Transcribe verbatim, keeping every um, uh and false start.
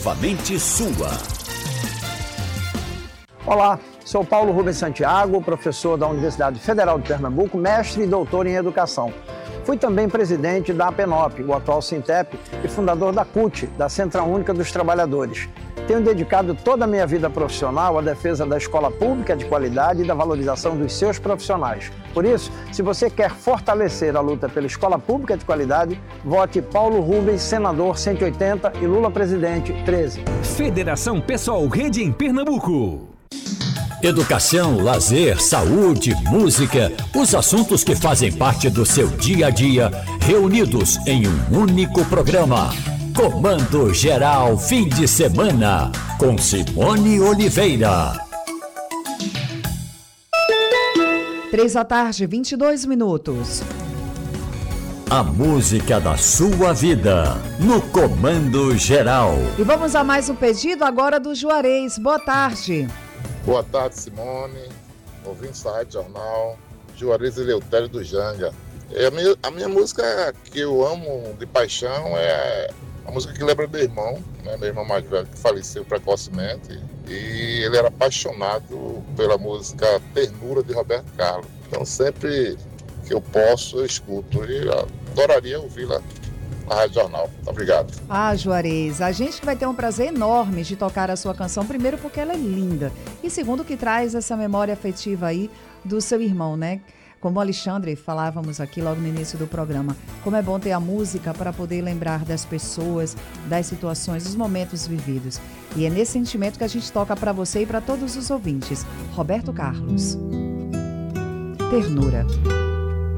exclusivamente sua. Olá, sou Paulo Rubens Santiago, professor da Universidade Federal de Pernambuco, mestre e doutor em educação. Fui também presidente da APENOP, o atual Sintep, e fundador da CUT, da Central Única dos Trabalhadores. Tenho dedicado toda a minha vida profissional à defesa da escola pública de qualidade e da valorização dos seus profissionais. Por isso, se você quer fortalecer a luta pela escola pública de qualidade, vote Paulo Rubens, senador cento e oitenta e Lula presidente treze. Federação Pessoal Rede em Pernambuco. Educação, lazer, saúde, música, os assuntos que fazem parte do seu dia a dia, reunidos em um único programa. Comando Geral Fim de Semana, com Simone Oliveira. Três da tarde, vinte e dois minutos. A música da sua vida, no Comando Geral. E vamos a mais um pedido agora do Juarez. Boa tarde. Boa tarde, Simone, ouvintes da Rádio Jornal, Juarez Eleutério do Janga. É a, minha, a minha música que eu amo de paixão é a música que lembra do irmão, né? Meu irmão mais velho que faleceu precocemente, e ele era apaixonado pela música Ternura de Roberto Carlos. Então sempre que eu posso eu escuto e eu adoraria ouvi-la na Rádio Jornal. Muito obrigado. Ah, Juarez, a gente que vai ter um prazer enorme de tocar a sua canção, primeiro porque ela é linda, e segundo que traz essa memória afetiva aí do seu irmão, né? Como o Alexandre falávamos aqui logo no início do programa, como é bom ter a música para poder lembrar das pessoas, das situações, dos momentos vividos. E é nesse sentimento que a gente toca para você e para todos os ouvintes. Roberto Carlos. Ternura.